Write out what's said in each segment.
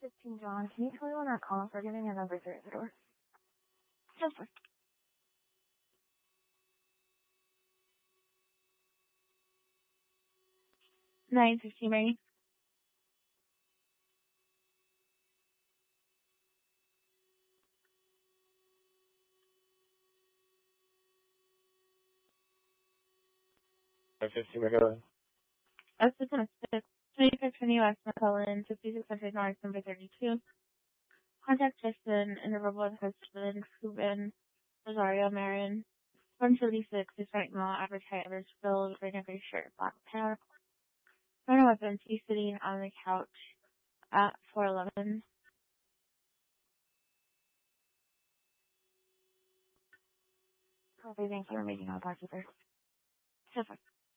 15 John, can you tell me when our comments are giving a number 3 at the door? Super. 9:50, Mary. Assistant 2520 West McClellan, 5600 North, number 32. Contact Justin, interval with husband, Ruben, Rosario, Marin. 176, Hispanic male, average height, average build, red and gray shirt, black pants. Running weapons, he's sitting on the couch at 411. Okay, thank you for making all parts of her. Super.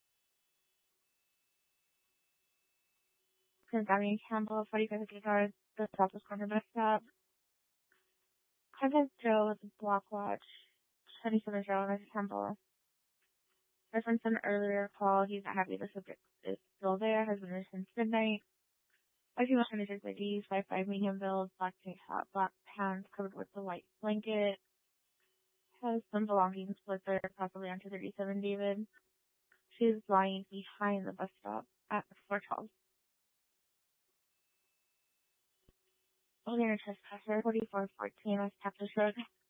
Since Damien Campbell, 4550 North, the Southwest Corner bus stop. Contact Joe with the block watch, 27 Joe, Mr. Campbell. Reference an earlier call, he's not happy the subject is still there, has been there since midnight. I see my manager's IDs, 5'5", medium build, black tank top, black pants covered with the white blanket. Has some belongings with her, possibly on 237 David. She's lying behind the bus stop at 412. Holding a trespasser, 4414 West Cactus Road.